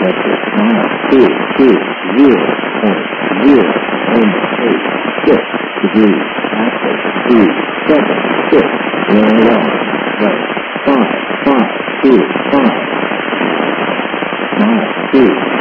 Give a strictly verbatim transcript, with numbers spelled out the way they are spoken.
nine, two, two, zero point zero one eight six degrees. Axis three, seven, six, one, one, right, five, five, two, five, nine, two,